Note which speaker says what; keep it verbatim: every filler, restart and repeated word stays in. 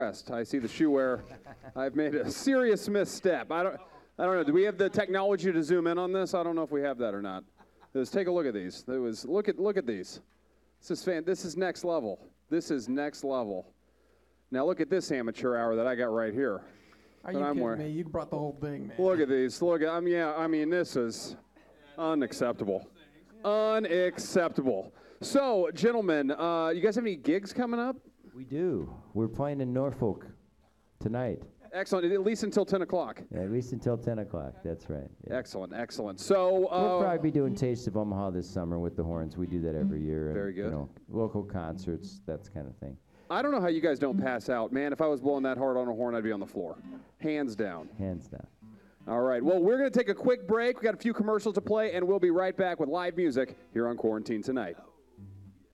Speaker 1: I see the shoe wear. I've made a serious misstep. I don't, I don't know. Do we have the technology to zoom in on this? I don't know if we have that or not. Let's take a look at these. There was look at look at these. This is fan. This is next level. This is next level. Now look at this amateur hour that I got right here.
Speaker 2: Are you
Speaker 1: I'm
Speaker 2: kidding
Speaker 1: wearing.
Speaker 2: me? You brought the whole thing, man.
Speaker 1: Look at these. Look at. I mean, yeah. I mean, this is unacceptable. Unacceptable. So, gentlemen, uh, you guys have any gigs coming up?
Speaker 3: We do. We're playing in Norfolk tonight.
Speaker 1: Excellent. At least until ten o'clock.
Speaker 3: Yeah, at least until ten o'clock. That's right. Yeah.
Speaker 1: Excellent. Excellent. So uh,
Speaker 3: we'll probably be doing Taste of Omaha this summer with the Horns. We do that every year. And,
Speaker 1: Very good.
Speaker 3: You know, local concerts, that kind of thing.
Speaker 1: I don't know how you guys don't pass out, man. If I was blowing that hard on a horn, I'd be on the floor, hands down.
Speaker 3: Hands down.
Speaker 1: All right. Well, we're going to take a quick break. We got a few commercials to play, and we'll be right back with live music here on Quarantine Tonight.